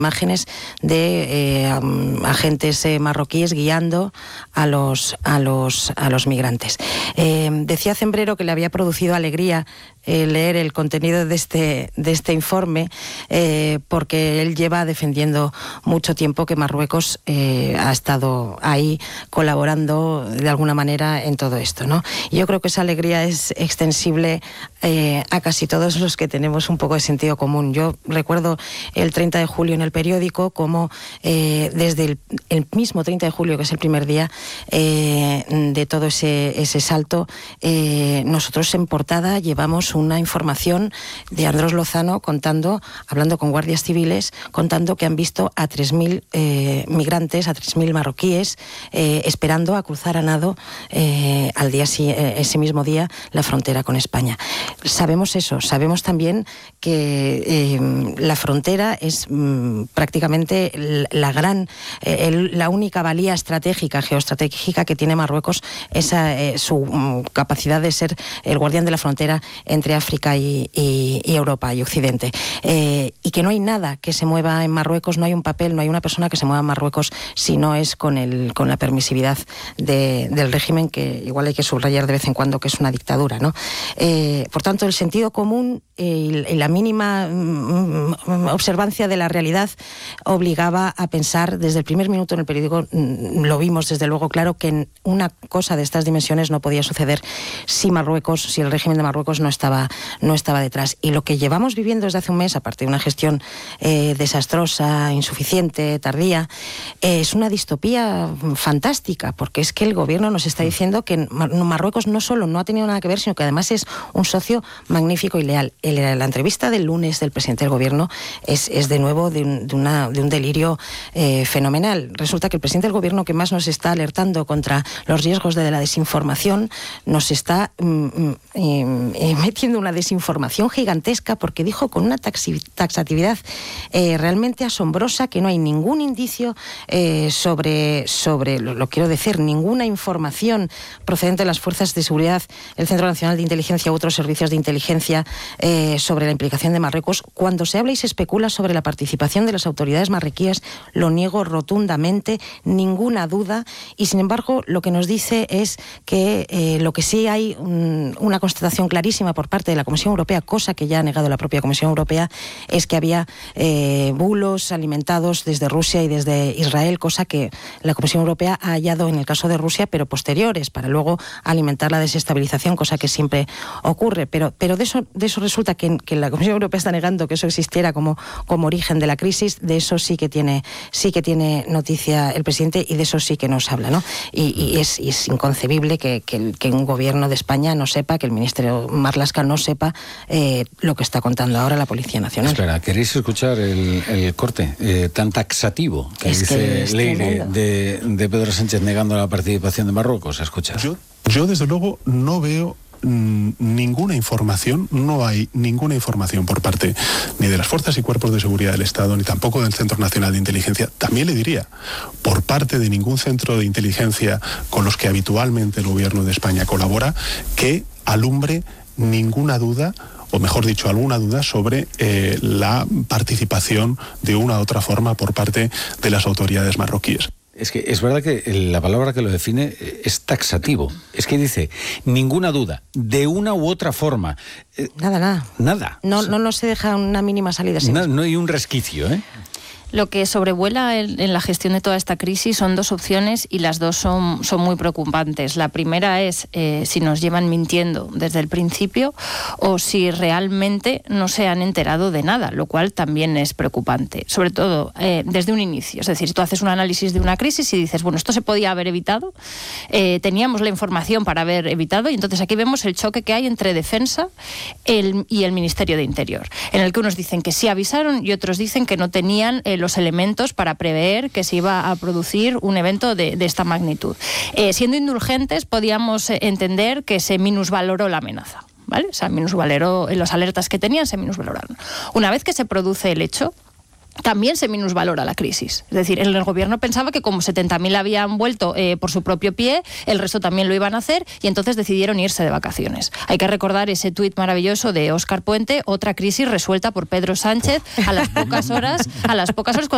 imágenes de agentes marroquíes guiando a los migrantes. Decía Zembrero que le había producido alegría leer el contenido de este informe, porque él lleva defendiendo mucho tiempo que Marruecos ha estado ahí colaborando de alguna manera en todo esto, ¿no? Y yo creo que esa alegría es extensible a casi todos los que tenemos un poco de sentido común. Yo recuerdo el 30 de julio en el periódico como desde el mismo 30 de julio, que es el primer día de todo ese salto, nosotros en portada llevamos una información de Andrés Lozano hablando con guardias civiles, contando que han visto a 3.000 migrantes, a 3.000 marroquíes esperando a cruzar a nado ese mismo día la frontera con España. Sabemos eso, sabemos también que la frontera es prácticamente la única valía geoestratégica que tiene Marruecos, su capacidad de ser el guardián de la frontera entre África y Europa y Occidente. Y que no hay nada que se mueva en Marruecos, no hay un papel, no hay una persona que se mueva en Marruecos si no es con la permisividad del régimen, que igual hay que subrayar de vez en cuando que es una dictadura, ¿no? Por tanto, el sentido común y la mínima observancia de la realidad obligaba a pensar, desde el primer minuto en el periódico lo vimos desde luego claro, que una cosa de estas dimensiones no podía suceder si el régimen de Marruecos no estaba detrás. Y lo que llevamos viviendo desde hace un mes, aparte de una gestión desastrosa, insuficiente, tardía, es una distopía fantástica, porque es que el gobierno nos está diciendo que Marruecos no solo no ha tenido nada que ver, sino que además es un socio magnífico y leal. La entrevista del lunes del presidente del gobierno es de nuevo de un delirio fenomenal. Resulta que el presidente del gobierno, que más nos está alertando contra los riesgos de la desinformación, nos está metiendo una desinformación gigantesca, porque dijo con una taxatividad realmente asombrosa que no hay ningún indicio sobre lo quiero decir, ninguna información procedente de las fuerzas de seguridad, el Centro Nacional de Inteligencia u otros servicios de inteligencia sobre la implicación de Marruecos. Cuando se habla y se especula sobre la participación de las autoridades marroquíes, lo niego rotundamente, ninguna duda, y sin embargo lo que nos dice es que lo que sí hay una constatación clarísima por parte de la Comisión Europea, cosa que ya ha negado la propia Comisión Europea, es que había bulos alimentados desde Rusia y desde Israel, cosa que la Comisión Europea ha hallado en el caso de Rusia, pero posteriores, para luego alimentar la desestabilización, cosa que siempre ocurre. Pero de eso resulta que la Comisión Europea está negando que eso existiera como origen de la crisis. De eso sí que tiene noticia el presidente, y de eso sí que nos habla, ¿no? Y es inconcebible que un gobierno de España no sepa, que el Ministerio Marlaska no sepa lo que está contando ahora la Policía Nacional. Espera, ¿queréis escuchar el corte tan taxativo que dice Leire de Pedro Sánchez negando la participación de Marruecos? Escucha. Yo desde luego no veo ninguna información, no hay ninguna información por parte ni de las fuerzas y cuerpos de seguridad del Estado, ni tampoco del Centro Nacional de Inteligencia, también le diría, por parte de ningún centro de inteligencia con los que habitualmente el gobierno de España colabora, que alumbre ninguna duda, o mejor dicho, alguna duda sobre la participación de una u otra forma por parte de las autoridades marroquíes. Es que es verdad que la palabra que lo define es taxativo. Es que dice, ninguna duda, de una u otra forma. Nada. No se deja una mínima salida. No hay un resquicio, ¿eh? Lo que sobrevuela en la gestión de toda esta crisis son dos opciones, y las dos son muy preocupantes. La primera es si nos llevan mintiendo desde el principio o si realmente no se han enterado de nada, lo cual también es preocupante, sobre todo desde un inicio. Es decir, tú haces un análisis de una crisis y dices, bueno, esto se podía haber evitado, teníamos la información para haber evitado, y entonces aquí vemos el choque que hay entre Defensa y el Ministerio de Interior, en el que unos dicen que sí avisaron y otros dicen que no tenían los elementos para prever que se iba a producir un evento de esta magnitud. Siendo indulgentes, podíamos entender que se minusvaloró la amenaza, ¿vale? O sea, minusvaloró, los alertas que tenían se minusvaloraron. Una vez que se produce el hecho, también se minusvalora la crisis. Es decir, el gobierno pensaba que como 70.000 habían vuelto por su propio pie, el resto también lo iban a hacer, y entonces decidieron irse de vacaciones. Hay que recordar ese tuit maravilloso de Óscar Puente, otra crisis resuelta por Pedro Sánchez a las pocas horas